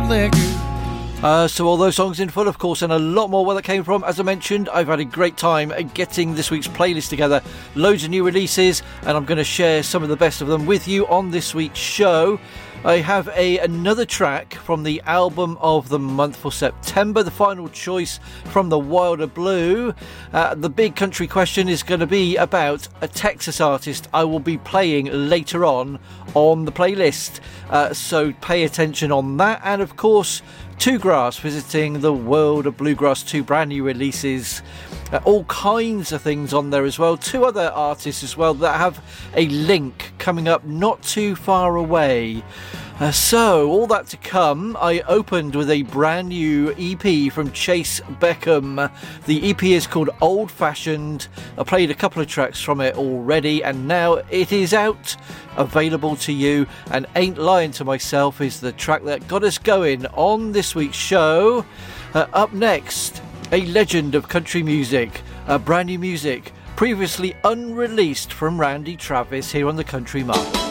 liquor. So all those songs in full, of course, and a lot more where that came from. As I mentioned, I've had a great time getting this week's playlist together. Loads of new releases, and I'm going to share some of the best of them with you on this week's show. I have another track from the album of the month for September, the final choice from the Wilder Blue. The big country question is going to be about a Texas artist I will be playing later on the playlist. So pay attention on that. And of course, Two Grass visiting the world of bluegrass, 2 brand new releases. All kinds of things on there as well. 2 other artists as well that have a link coming up not too far away. So all that to come. I opened with a brand new EP from Chase Beckham. The EP is called Old Fashioned. I played a couple of tracks from it already, and now it is out, available to you. And Ain't Lying to Myself is the track that got us going on this week's show. Up next, a legend of country music, brand new music, previously unreleased from Randy Travis here on the Country Mark.